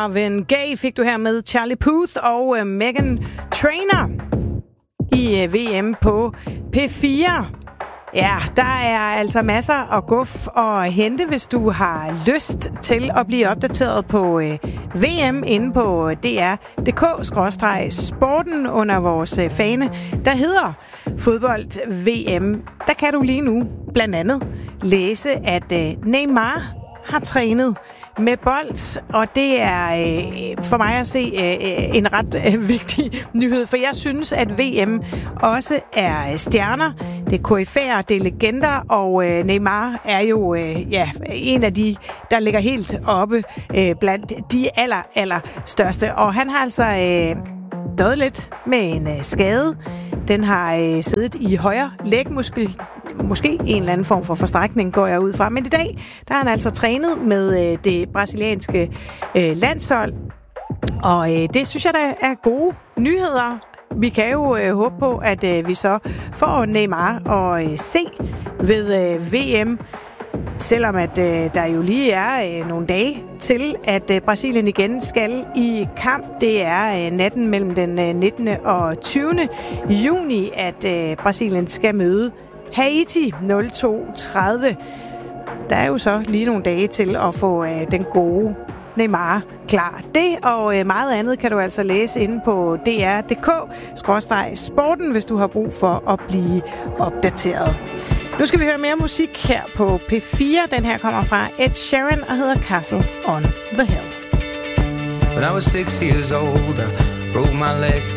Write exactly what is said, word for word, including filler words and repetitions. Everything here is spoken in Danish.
Marvin Gaye fik du her med Charlie Puth og uh, Meghan Trainor i uh, V M på P fire. Ja, der er altså masser af guf at hente, hvis du har lyst til at blive opdateret på øh, V M inde på D R punktum d k skråstreg sporten under vores øh, fane, der hedder Fodbold V M. Der kan du lige nu blandt andet læse, at øh, Neymar har trænet med bold, og det er øh, for mig at se øh, en ret øh, vigtig nyhed, for jeg synes, at V M også er stjerner, det er koryfæer, det er legender, og øh, Neymar er jo øh, ja, en af de, der ligger helt oppe øh, blandt de aller, aller største, og han har altså øh, døjet lidt med en øh, skade. Den har øh, siddet i højre lægmuskel. Måske en eller anden form for forstrækning, går jeg ud fra. Men i dag, der har han altså trænet med øh, det brasilianske øh, landshold. Og øh, det synes jeg, der er gode nyheder. Vi kan jo øh, håbe på, at øh, vi så får Neymar at øh, se ved øh, V M. Selvom at øh, der jo lige er øh, nogle dage til, at øh, Brasilien igen skal i kamp. Det er øh, natten mellem den øh, nittende og tyvende juni, at øh, Brasilien skal møde Haiti nul to tredive. Der er jo så lige nogle dage til at få øh, den gode Neymar klar. Det og øh, meget andet kan du altså læse inde på D R punktum d k skråstreg sporten, hvis du har brug for at blive opdateret. Nu skal vi høre mere musik her på P fire. Den her kommer fra Ed Sheeran og hedder Castle on the Hill. When I was six years old, I broke my leg.